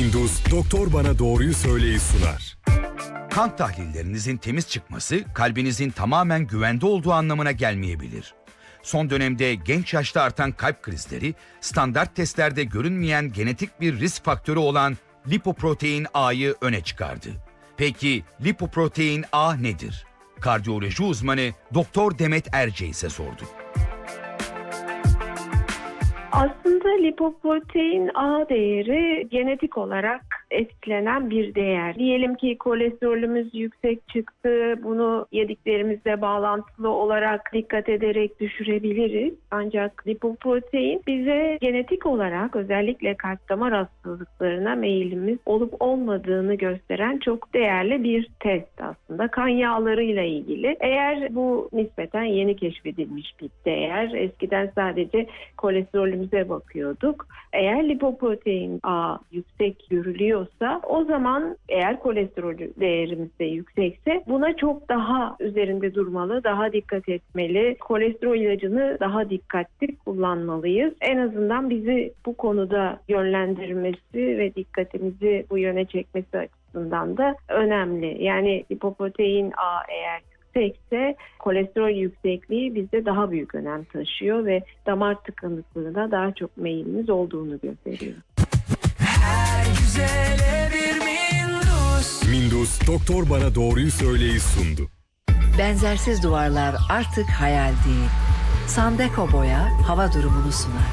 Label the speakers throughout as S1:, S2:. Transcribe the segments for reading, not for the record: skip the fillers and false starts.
S1: Mindus Doktor Bana Doğruyu Söyleyi sunar.
S2: Kan tahlillerinizin temiz çıkması kalbinizin tamamen güvende olduğu anlamına gelmeyebilir. Son dönemde genç yaşta artan kalp krizleri standart testlerde görünmeyen genetik bir risk faktörü olan lipoprotein A'yı öne çıkardı. Peki lipoprotein A nedir? Kardiyoloji uzmanı Doktor Demet Erceys'e sorduk.
S3: Aslında lipoprotein A değeri genetik olarak etkilenen bir değer. Diyelim ki kolesterolümüz yüksek çıktı, bunu yediklerimizle bağlantılı olarak dikkat ederek düşürebiliriz. Ancak lipoprotein bize genetik olarak özellikle kalp damar hastalıklarına meyilimiz olup olmadığını gösteren çok değerli bir test aslında. Kan yağlarıyla ilgili. Eğer bu nispeten yeni keşfedilmiş bir değer, eskiden sadece kolesterolümüze bakıyorduk. Eğer lipoprotein A yüksek görülüyorsa o zaman eğer kolesterol değerimiz de yüksekse buna çok daha üzerinde durmalı, daha dikkat etmeli. Kolesterol ilacını daha dikkatli kullanmalıyız. En azından bizi bu konuda yönlendirmesi ve dikkatimizi bu yöne çekmesi açısından da önemli. Yani lipoprotein A eğer yüksekse kolesterol yüksekliği bizde daha büyük önem taşıyor ve damar tıkanıklığına daha çok meyilimiz olduğunu gösteriyor.
S1: Mindus Doktor Bana Doğruyu Söyleyi sundu.
S4: Benzersiz duvarlar artık hayal değil. Sandeko Boya hava durumunu sunar.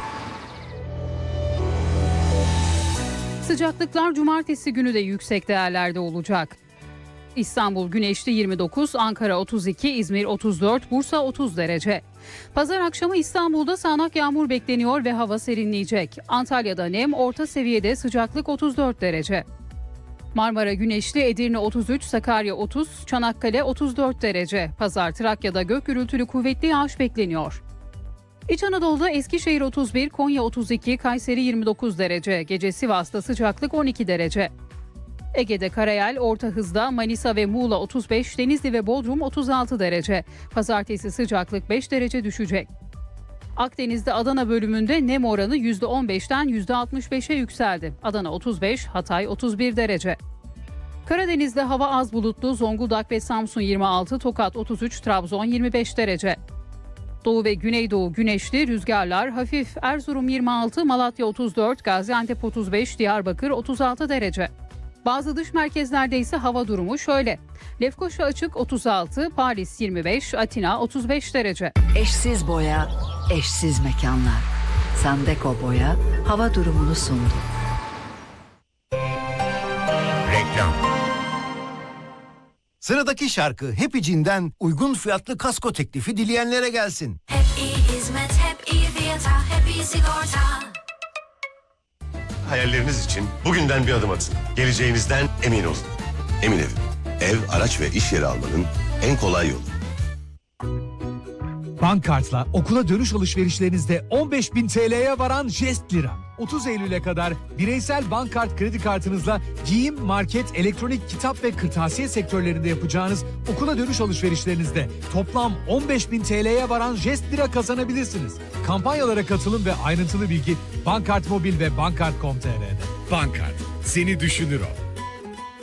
S5: Sıcaklıklar cumartesi günü de yüksek değerlerde olacak. İstanbul güneşli 29, Ankara 32, İzmir 34, Bursa 30 derece. Pazar akşamı İstanbul'da sağanak yağmur bekleniyor ve hava serinleyecek. Antalya'da nem orta seviyede, sıcaklık 34 derece. Marmara güneşli, Edirne 33, Sakarya 30, Çanakkale 34 derece. Pazar Trakya'da gök gürültülü kuvvetli yağış bekleniyor. İç Anadolu'da Eskişehir 31, Konya 32, Kayseri 29 derece. Gece Sivas'ta sıcaklık 12 derece. Ege'de karayel orta hızda, Manisa ve Muğla 35, Denizli ve Bodrum 36 derece. Pazartesi sıcaklık 5 derece düşecek. Akdeniz'de Adana bölümünde nem oranı %15'ten %65'e yükseldi. Adana 35, Hatay 31 derece. Karadeniz'de hava az bulutlu, Zonguldak ve Samsun 26, Tokat 33, Trabzon 25 derece. Doğu ve Güneydoğu güneşli, rüzgarlar hafif. Erzurum 26, Malatya 34, Gaziantep 35, Diyarbakır 36 derece. Bazı dış merkezlerde ise hava durumu şöyle. Lefkoşa açık 36, Paris 25, Atina 35 derece.
S4: Eşsiz boya, eşsiz mekanlar. Sandeko Boya hava durumunu sundu.
S6: Reklam. Sıradaki şarkı Happy Jean'den uygun fiyatlı kasko teklifi dileyenlere gelsin.
S7: Hep iyi hizmet, hep iyi fiyata, hep iyi sigorta.
S8: Hayalleriniz için bugünden bir adım atın. Geleceğinizden emin olun.
S9: Emin Ev. Ev, araç ve iş yeri almanın en kolay yolu.
S10: Bankkart'la okula dönüş alışverişlerinizde 15.000 TL'ye varan jest lira. 30 Eylül'e kadar bireysel bankkart kredi kartınızla giyim, market, elektronik, kitap ve kırtasiye sektörlerinde yapacağınız okula dönüş alışverişlerinizde toplam 15.000 TL'ye varan jest lira kazanabilirsiniz. Kampanyalara katılın ve ayrıntılı bilgi Bankkart Mobil ve bankkart.com.tr'de.
S1: Bankkart. Seni düşünür o.